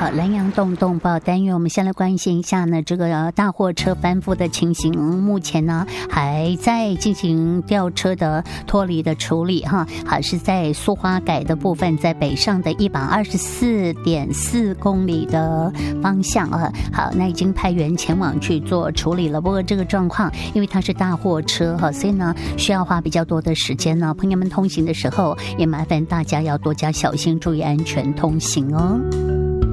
好，南洋动报单元，我们先来关心一下呢，这个大货车翻覆的情形，目前呢还在进行吊车的脱离的处理哈，好，是在苏花改的部分，在北上的124.4公里的方向啊，好，那已经派员前往去做处理了。不过这个状况，因为它是大货车哈，所以呢需要花比较多的时间呢，朋友们通行的时候也麻烦大家要多加小心，注意安全通行哦。